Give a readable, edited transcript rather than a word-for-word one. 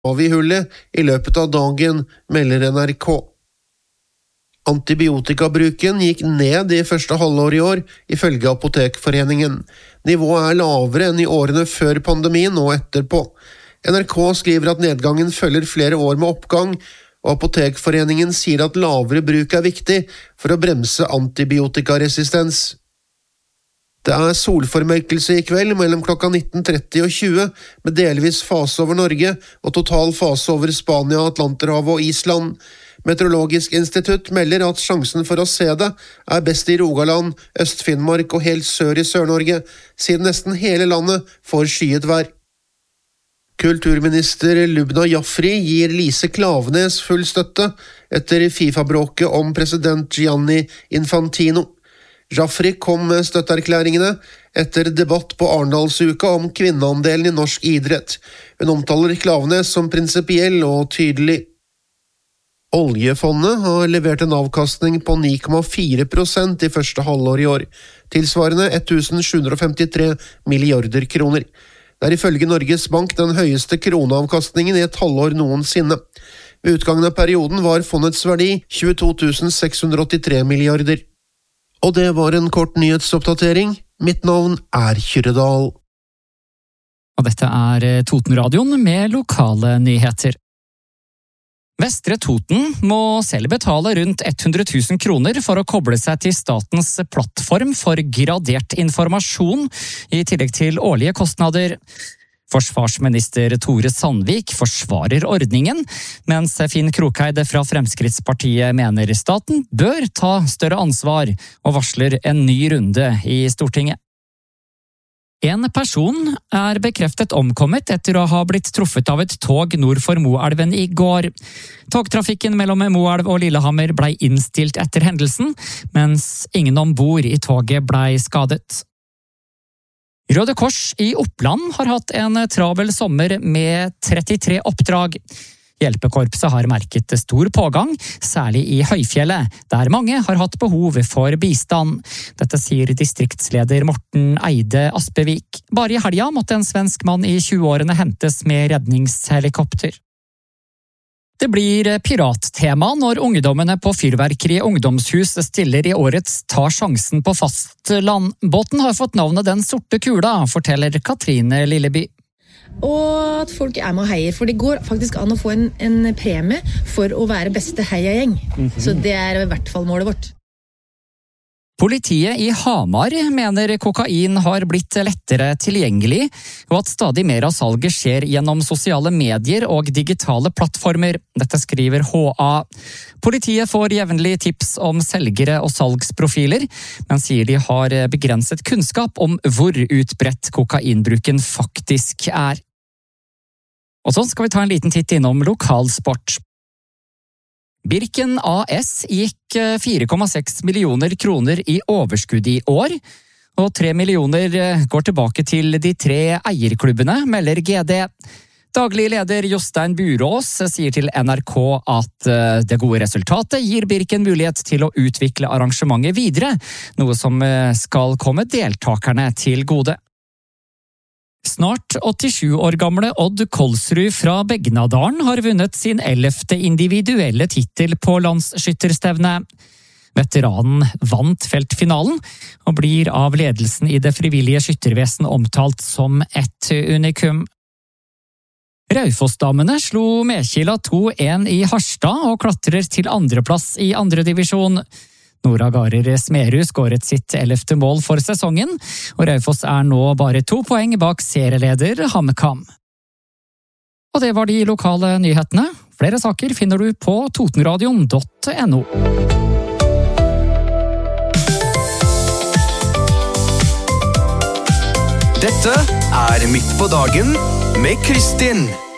av i hullet i løpet av dagen, melder NRK. Antibiotikabruken gikk ned i første halvår i år, ifølge Apotekforeningen. Nivået lavere enn i årene før pandemien og etterpå. NRK skriver at nedgangen følger flere år med oppgang, og Apotekforeningen sier at lavere bruk viktig for å bremse antibiotikaresistens. Det solformørkelse i kveld mellom klokka 19:30 og 20, med delvis fase over Norge og total fase over Spania, Atlanterhavet og Island. Meteorologisk institutt melder at sjansen for å se det best i Rogaland, Øst-Finnmark og helt sør i Sør-Norge, siden nesten hele landet får skyet vær. Kulturminister Lubna Jafri gir Lise Klaveness full støtte etter FIFA-bråket om president Gianni Infantino. Jafri kom med støtteerklæringene etter debatt på Arendalsuka om kvinneandelen i norsk idrett. Hun omtaler Klaveness som prinsipiell og tydelig. Oljefondet har levert en avkastning på 9,4% i første halvår i år, tilsvarende 1.753 milliarder kroner. Det ifølge Norges Bank den høyeste kroneavkastningen i et halvår noensinne. Ved utgangen av perioden var fondets verdi 22.683 milliarder. Og det var en kort nyhetsoppdatering. Mitt navn Kyrre Dahl. Og dette Totenradioen med lokale nyheter. Vestre Toten må selv betale rundt 100 000 kroner for å koble seg til statens plattform for gradert informasjon, i tillegg til årlige kostnader. Forsvarsminister Tore Sandvik forsvarer ordningen, mens Finn Krokeide fra Fremskrittspartiet mener staten bør ta større ansvar og varsler en ny runde i Stortinget. En person bekreftet omkommet etter å ha blitt truffet av et tog nord for Moelven i går. Togtrafikken mellom Moelv og Lillehammer ble innstilt etter hendelsen, mens ingen ombord i toget ble skadet. Røde Kors i Oppland har hatt en travel sommer med 33 oppdrag. Hjelpekorpset har merket stor pågang, særlig i Høyfjellet, der mange har hatt behov for bistand. Dette sier distriktsleder Morten Eide Aspevik. Bare i helga måtte en svensk mann i 20-årene hentes med redningshelikopter. Det blir pirattema når ungdommene på Fyrverkeri ungdomshus stiller i årets Ta sjansen på fastland. Båten har fått navnet Den sorte kula, forteller Katrine Lilleby. Og at folk med og heier, for det går faktisk an å få en premie for å være beste heiagjeng. Så det i hvert fall målet vårt. Politiet i Hamar mener kokain har blitt lettere tilgjengelig, og at stadig mer av salget skjer gjennom sosiale medier og digitale plattformer. Dette skriver HA. Politiet får jevnlig tips om selgere og salgsprofiler, men sier de har begrenset kunnskap om hvor utbredt kokainbruken faktisk Og så skal vi ta en liten titt innom lokalsport. Birken AS gikk 4,6 millioner kroner i overskudd i år, og 3 millioner går tilbake til de 3 eierklubbene, melder GD. Daglig leder Jostein Burås sier til NRK at det gode resultatet gir Birken mulighet til å utvikle arrangementet videre, noe som skal komme deltakerne til gode. Snart 87 år gamle Odd Kolsrud fra Begnadalen har vunnet sin 11. individuelle titel på landsskytterstevne. Veteranen vant feltfinalen, og blir av ledelsen i det frivillige skyttervesen omtalt som et unikum. Raufoss-damene slo Mekila 2-1 i Harstad og klatrer til andreplass i andre divisjon. Nora Garer Smerud skåret sitt 11. mål for sesongen, og Raufoss nå bare 2 poeng bak serieleder HamKam. Og det var de lokale nyhetene. Flere saker finner du på totenradion.no. Dette Midt på dagen med Kristin.